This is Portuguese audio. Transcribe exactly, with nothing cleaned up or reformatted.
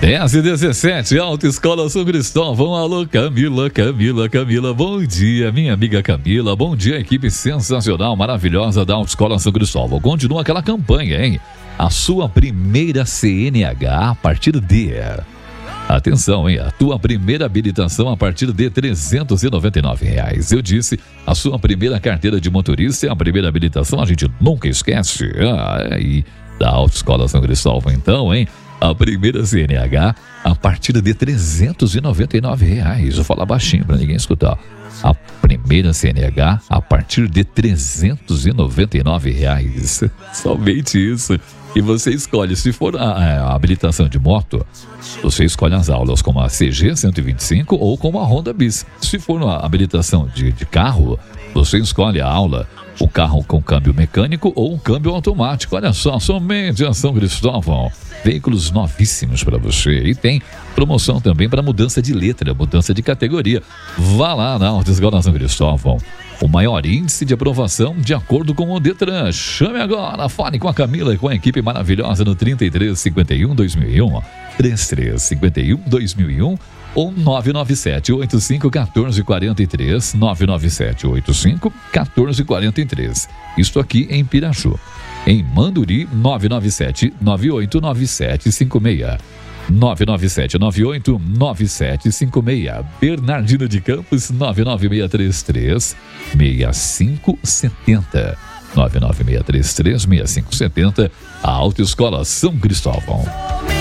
dez e dezessete, Autoescola São Cristóvão. Alô, Camila, Camila, Camila, bom dia, minha amiga Camila. Bom dia, equipe sensacional, maravilhosa da Autoescola São Cristóvão. Continua aquela campanha, hein? A sua primeira C N H a partir de... Atenção, hein? A tua primeira habilitação a partir de trezentos e noventa e nove reais. Eu disse, a sua primeira carteira de motorista, a primeira habilitação, a gente nunca esquece. Ah, e da Autoescola São Cristóvão, então, hein? A primeira C N H a partir de trezentos e noventa e nove reais. Vou falar baixinho para ninguém escutar. A primeira C N H a partir de trezentos e noventa e nove reais. Somente isso. E você escolhe, se for a, a habilitação de moto, você escolhe as aulas como a C G cento e vinte e cinco ou como a Honda Bis. Se for a habilitação de, de carro, você escolhe a aula, o carro com câmbio mecânico ou um câmbio automático. Olha só, somente a São Cristóvão. Veículos novíssimos para você. E tem promoção também para mudança de letra, mudança de categoria. Vá lá na Autoescola São Cristóvão. O maior índice de aprovação de acordo com o Detran. Chame agora, fale com a Camila e com a equipe maravilhosa no trinta e três, cinquenta e um, dois mil e um, trinta e três, cinquenta e um, dois mil e um ou nove nove sete, oito cinco um quatro, quatro três, nove nove sete, oito cinco um quatro, quatro três. Isto aqui em Piraju. Em Manduri, nove nove sete, nove oito nove sete cinco seis. nove nove sete, nove oito nove sete cinco seis. Bernardino de Campos, nove nove seis três três, seis cinco sete zero. nove nove seis três três, seis cinco sete zero. A Autoescola São Cristóvão.